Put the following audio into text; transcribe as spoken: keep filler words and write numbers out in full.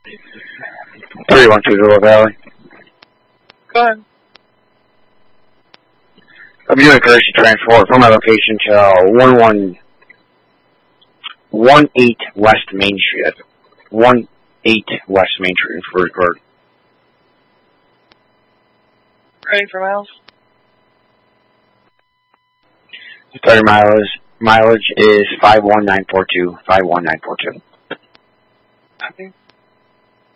three one two Zero Valley. Go ahead. I'm doing a courtesy transport from my location to uh, one one one eight West Main Street. That's one eight West Main Street for record. Ready for miles? Starting mileage mileage is five one nine four two. Five one nine four two. Copy.